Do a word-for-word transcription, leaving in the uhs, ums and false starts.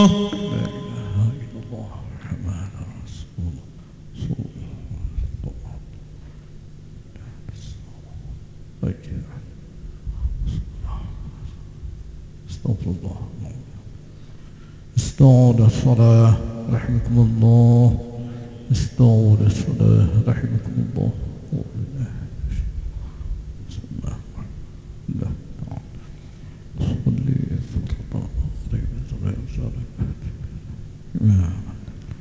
لا إله إلا الله محمد رسول الله. استغفر الله. استغفر الصلاة رحمكم الله. استغفر الصلاة رحمكم الله.